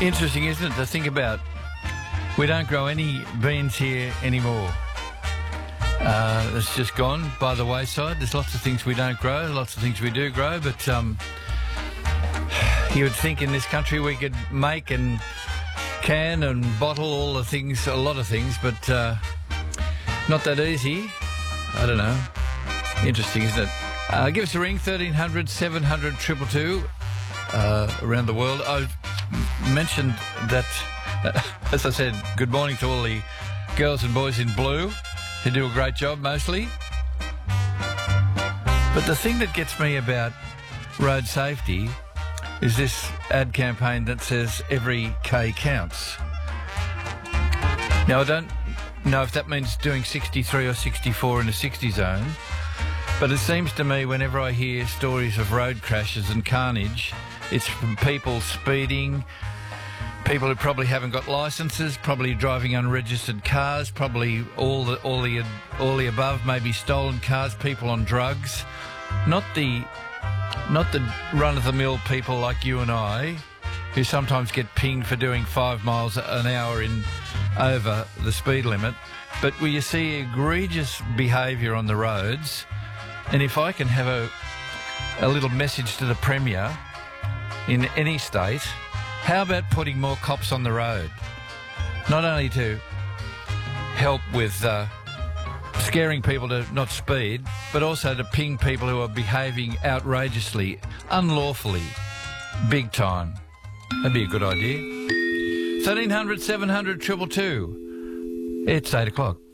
Interesting, isn't it, to think about we don't grow any beans here anymore. It's just gone by the wayside. There's lots of things we don't grow, lots of things we do grow, but you would think in this country we could make and can and bottle all the things, a lot of things, but not that easy. I don't know. Interesting, isn't it? Give us a ring, 1300 700 222 around the world. I mentioned that, as I said, good morning to all the girls and boys in blue who do a great job mostly. But the thing that gets me about road safety is this ad campaign that says every K counts. Now, I don't know if that means doing 63 or 64 in a 60 zone, but it seems to me whenever I hear stories of road crashes and carnage, it's from people speeding, people who probably haven't got licences, probably driving unregistered cars, probably all the above, maybe stolen cars, people on drugs, not the run-of-the-mill people like you and I, who sometimes get pinged for doing 5 miles an hour in over the speed limit, but where you see egregious behaviour on the roads. And if I can have a little message to the Premier in any state, how about putting more cops on the road? Not only to help with scaring people to not speed, but also to ping people who are behaving outrageously, unlawfully, big time. That'd be a good idea. 1300 700 222. It's 8 o'clock.